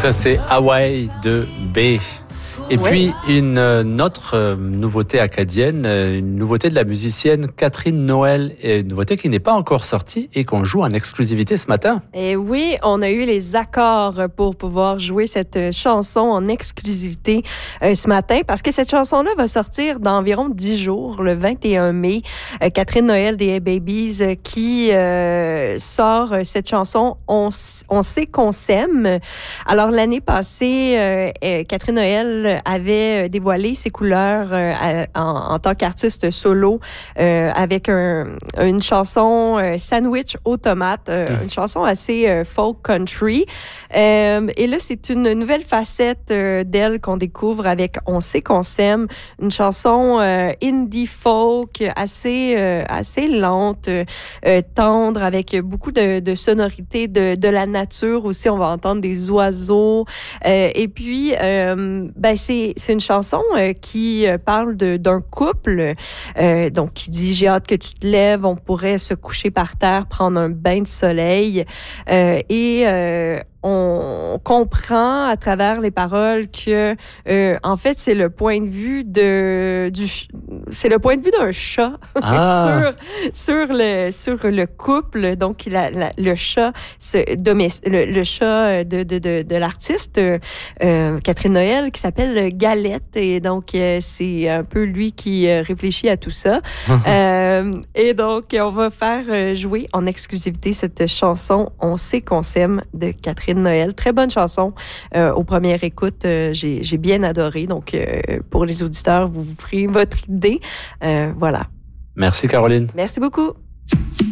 Ça, c'est Hawaï de B. Et puis, une autre nouveauté acadienne, une nouveauté de la musicienne Catherine Noël, une nouveauté qui n'est pas encore sortie et qu'on joue en exclusivité ce matin. Et oui, on a eu les accords pour pouvoir jouer cette chanson en exclusivité ce matin, parce que cette chanson-là va sortir dans environ 10 jours, le 21 mai. Catherine Noël des Hey Babies qui sort cette chanson « On sait qu'on s'aime ». Alors, l'année passée, Catherine Noël avait dévoilé ses couleurs en tant qu'artiste solo avec une chanson Sandwich aux tomates, une chanson assez folk country. Et là, c'est une nouvelle facette d'elle qu'on découvre avec On sait qu'on s'aime, une chanson indie folk assez lente, tendre, avec beaucoup de sonorités de la nature aussi. On va entendre des oiseaux. Et puis, c'est une chanson qui parle d'un couple, donc qui dit « J'ai hâte que tu te lèves, on pourrait se coucher par terre, prendre un bain de soleil. » On comprend à travers les paroles que en fait c'est le point de vue d'un chat sur le couple, donc le chat le chat de l'artiste Catherine Noël, qui s'appelle Galette, et donc c'est un peu lui qui réfléchit à tout ça. Et donc on va faire jouer en exclusivité cette chanson On sait qu'on s'aime de Catherine Noël. Très bonne chanson. Aux premières écoutes, j'ai bien adoré. Donc, pour les auditeurs, vous ferez votre idée. Voilà. Merci, Caroline. Merci beaucoup.